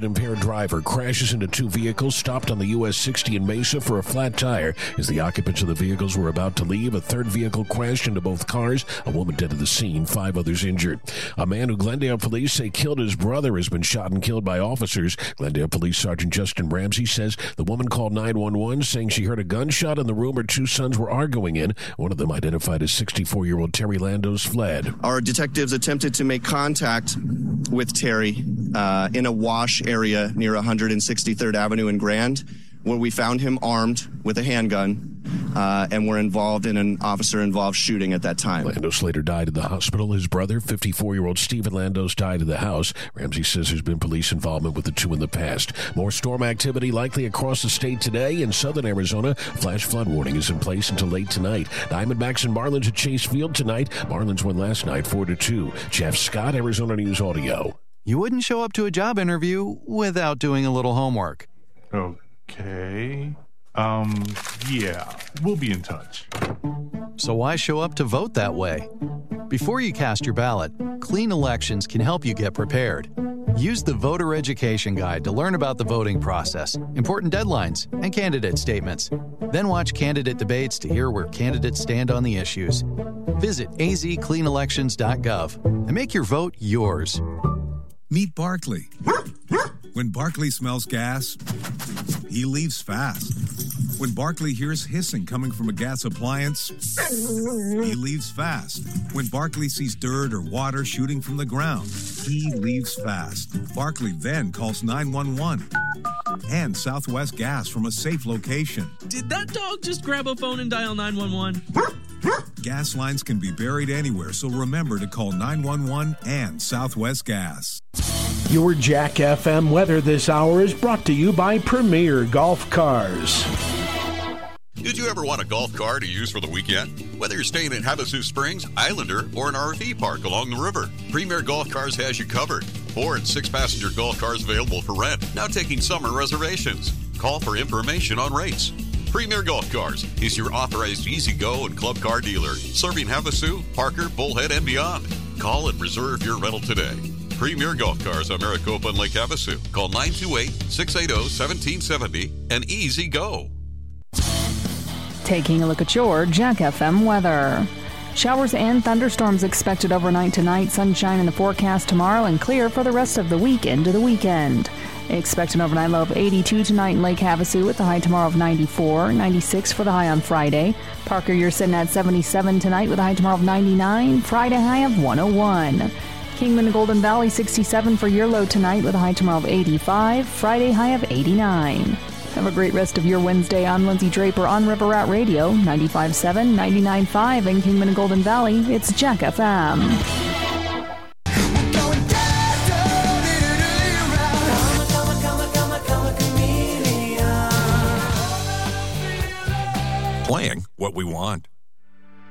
impaired driver crashes into two vehicles stopped on the US 60 in Mesa for a flat tire. As the occupants of the vehicles were about to leave, a third vehicle crashed into both cars. A woman dead at the scene, 5 others injured. A man who Glendale police say killed his brother has been shot and killed by officers. Glendale Police Sergeant Justin Ramsey says the woman called 911 saying she heard a gunshot in the room her two sons were arguing in. One of them, identified as 64-year-old Terry Landos, fled. Our detectives attempted to make contact with Terry in a wash area near 163rd Avenue in Grand, where we found him armed with a handgun and were involved in an officer-involved shooting at that time. Landos later died in the hospital. His brother, 54-year-old Stephen Landos, died in the house. Ramsey says there's been police involvement with the two in the past. More storm activity likely across the state today. In southern Arizona, flash flood warning is in place until late tonight. Diamondbacks and Marlins at Chase Field tonight. Marlins won last night 4-2. Jeff Scott, Arizona News Audio. You wouldn't show up to a job interview without doing a little homework. Okay. Yeah, we'll be in touch. So why show up to vote that way? Before you cast your ballot, Clean Elections can help you get prepared. Use the Voter Education Guide to learn about the voting process, important deadlines, and candidate statements. Then watch candidate debates to hear where candidates stand on the issues. Visit azcleanelections.gov and make your vote yours. Meet Barkley. When Barkley smells gas, he leaves fast. When Barkley hears hissing coming from a gas appliance, he leaves fast. When Barkley sees dirt or water shooting from the ground, he leaves fast. Barkley then calls 911 and Southwest Gas from a safe location. Did that dog just grab a phone and dial 911? Gas lines can be buried anywhere, so remember to call 911 and Southwest Gas. Your Jack FM weather this hour is brought to you by Premier Golf Cars. Did you ever want a golf car to use for the weekend? Whether you're staying in Havasu Springs, Islander, or an RV park along the river, Premier Golf Cars has you covered. 4- and 6-passenger golf cars available for rent. Now taking summer reservations. Call for information on rates. Premier Golf Cars is your authorized easy-go and club car dealer, serving Havasu, Parker, Bullhead, and beyond. Call and reserve your rental today. Premier Golf Cars on Maricopa and Lake Havasu. Call 928-680-1770 and easy go. Taking a look at your Jack FM weather. Showers and thunderstorms expected overnight tonight. Sunshine in the forecast tomorrow and clear for the rest of the week into the weekend. Expect an overnight low of 82 tonight in Lake Havasu with the high tomorrow of 94, 96 for the high on Friday. Parker, you're sitting at 77 tonight with a high tomorrow of 99, Friday high of 101. Kingman and Golden Valley 67 for your low tonight with a high tomorrow of 85, Friday high of 89. Have a great rest of your Wednesday. I'm Lindsay Draper on River Rat Radio, 95.7, 99.5 in Kingman and Golden Valley. It's Jack FM. Playing what we want.